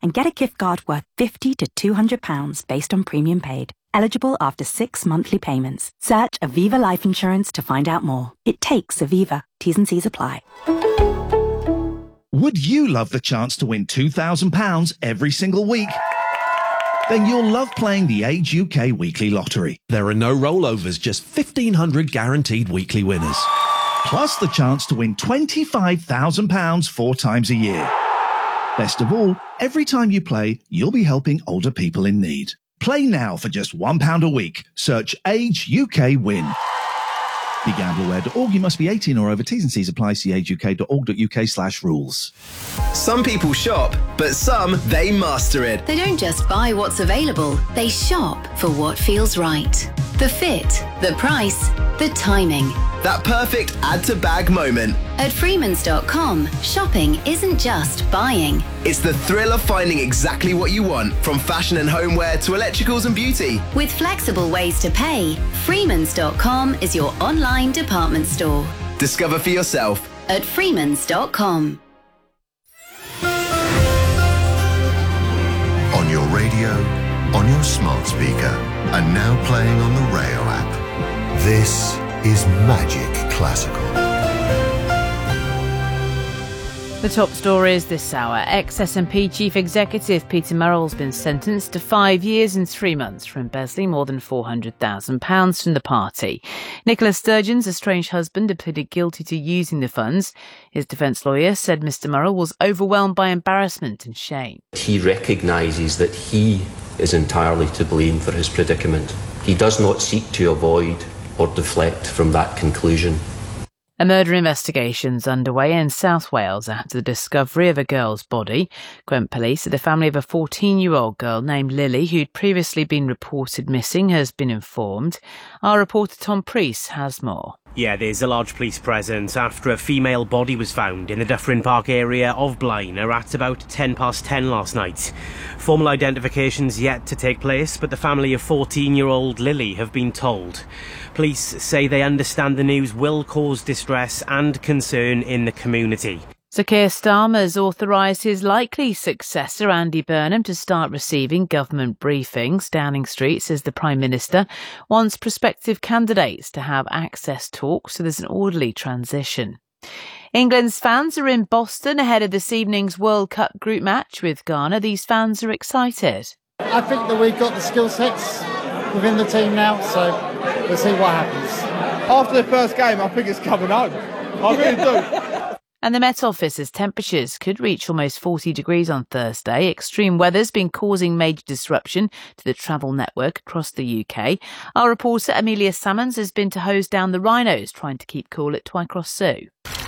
and get a gift card worth £50 to £200 based on premium paid. Eligible after 6 monthly payments. Search Aviva Life Insurance to find out more. It takes Aviva. T's and C's apply. Would you love the chance to win £2,000 every single week? Then you'll love playing the Age UK Weekly Lottery. There are no rollovers, just 1,500 guaranteed weekly winners. Plus the chance to win £25,000 4 times a year. Best of all, every time you play, you'll be helping older people in need. Play now for just £1 a week. Search Age UK Win. BeGambleAware.org. You must be 18 or over. T's and C's apply. See ageuk.org.uk/rules. Some people shop, but some, they master it. They don't just buy what's available, they shop for what feels right. The fit, the price, the timing. That perfect add-to-bag moment. At Freemans.com, shopping isn't just buying. It's the thrill of finding exactly what you want, from fashion and homeware to electricals and beauty. With flexible ways to pay, Freemans.com is your online department store. Discover for yourself at Freemans.com. On your radio, on your smart speaker, and now playing on the Rayo app. This is Magic Classical. The top stories this hour. Ex-SNP Chief Executive Peter Murrell's been sentenced to 5 years and 3 months for embezzling more than £400,000 from the party. Nicola Sturgeon's estranged husband had pleaded guilty to using the funds. His defence lawyer said Mr Murrell was overwhelmed by embarrassment and shame. He recognises that he is entirely to blame for his predicament. He does not seek to avoid or deflect from that conclusion. A murder investigation's underway in South Wales after the discovery of a girl's body. Gwent Police said the family of a 14-year-old girl named Lily, who'd previously been reported missing, has been informed. Our reporter Tom Priest has more. Yeah, there's a large police presence after a female body was found in the Dyffryn Park area of Blaenau at about 10:10 last night. Formal identifications yet to take place, but the family of 14-year-old Lily have been told. Police say they understand the news will cause distress and concern in the community. Sir Keir Starmer's authorised his likely successor, Andy Burnham, to start receiving government briefings. Downing Street says the Prime Minister wants prospective candidates to have access talks so there's an orderly transition. England's fans are in Boston ahead of this evening's World Cup group match with Ghana. These fans are excited. I think that we've got the skill sets within the team now, so we'll see what happens. After the first game, I think it's coming home. I really do. And the Met Office says temperatures could reach almost 40 degrees on Thursday. Extreme weather's been causing major disruption to the travel network across the UK. Our reporter Amelia Salmons has been to hose down the rhinos trying to keep cool at Twycross Zoo.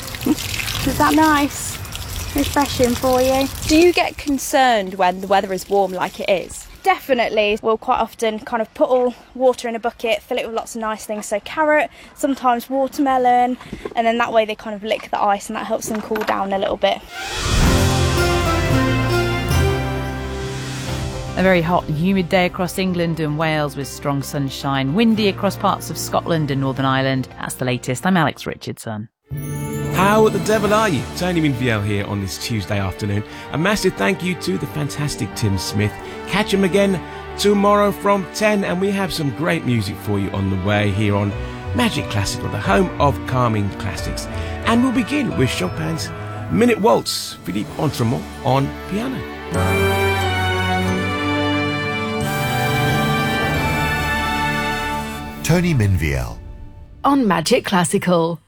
Is that nice? Refreshing for you. Do you get concerned when the weather is warm like it is? Definitely. We'll quite often kind of put all water in a bucket, fill it with lots of nice things, so carrot, sometimes watermelon, and then that way they kind of lick the ice and that helps them cool down a little bit. A very hot and humid day across England and Wales with strong sunshine, windy across parts of Scotland and Northern Ireland. That's the latest. I'm Alex Richardson. How the devil are you? Tony Minviel here on this Tuesday afternoon. A massive thank you to the fantastic Tim Smith. Catch him again tomorrow from 10 and we have some great music for you on the way here on Magic Classical, the home of calming classics. And we'll begin with Chopin's Minute Waltz, Philippe Entremont on piano. Tony Minviel on Magic Classical.